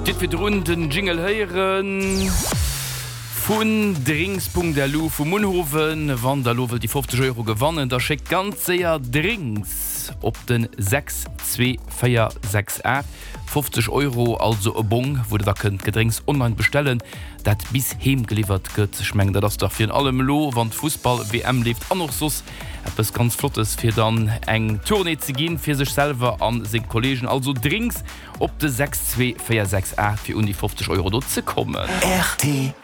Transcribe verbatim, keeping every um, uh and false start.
Dit wir runden Jingle heieren vun Drinks punkt d l vu Munhoven, wann der Lowe die fünfzig Euro gewannen, da schickt ganz sehr Drinks op den sechs zwei vier sechs acht. fünfzig Euro also e Bon, wo da könnt Gedrinks online bestellen, dat bis heim geliefert gëtt. Schmengt das dafür in allem Lo, wann Fußball W M lebt an noch sos. Es ganz flottes fir dann eng Tournee ze gin fir sech selber an se Kollegen, also Drinks op de sechs zwei vier sechs acht fir un die fünfzig Euro dort ze kommen. R T